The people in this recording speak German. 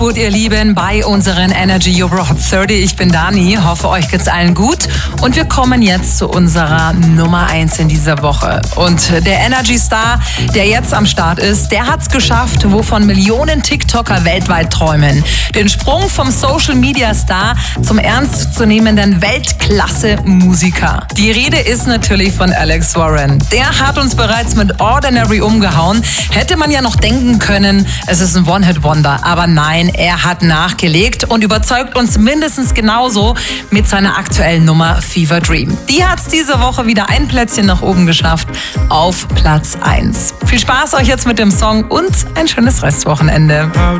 Gut, ihr Lieben, bei unseren Energy Euro Hot 30. Ich bin Dani, hoffe euch geht's allen gut. Und wir kommen jetzt zu unserer Nummer 1 in dieser Woche. Und der Energy Star, der jetzt am Start ist, der hat's geschafft, wovon Millionen TikToker weltweit träumen. Den Sprung vom Social Media Star zum ernstzunehmenden Weltklasse-Musiker. Die Rede ist natürlich von Alex Warren. Der hat uns bereits mit Ordinary umgehauen. Hätte man ja noch denken können, es ist ein One-Hit-Wonder. Aber nein, er hat nachgelegt und überzeugt uns mindestens genauso mit seiner aktuellen Nummer Fever Dream. Die hat es diese Woche wieder ein Plätzchen nach oben geschafft, auf Platz 1. Viel Spaß euch jetzt mit dem Song und ein schönes Restwochenende.